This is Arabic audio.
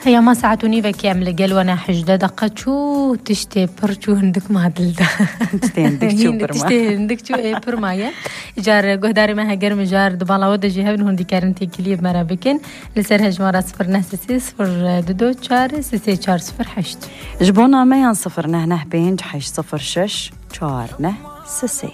يا ما ساعتوني بك يعمل قال وانا حجده دقتشو تشتي برشو هندك ما دلدا تشتي هندك شو برمايا جار قهداري ما هجر مجار دبالا ودا جهبن هندي كارنتي كليب مرا بكن لسر هجمارة 0 4 سي 4 0 8 جبونا ما ين 0 9 بين 6 0 6 4 9 6